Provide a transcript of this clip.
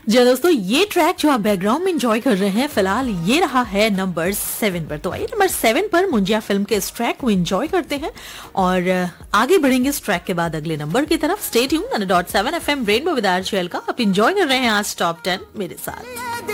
जी हाँ दोस्तों, ये ट्रैक जो आप बैकग्राउंड में एंजॉय कर रहे हैं फिलहाल ये रहा है नंबर 7 पर। तो आइए नंबर 7 पर मुंजिया फिल्म के इस ट्रैक को एंजॉय करते हैं और आगे बढ़ेंगे इस ट्रैक के बाद अगले नंबर की तरफ। Stay tuned 7 FM rainbow with RJ Alka. आप एंजॉय कर रहे हैं आज टॉप 10 मेरे साथ।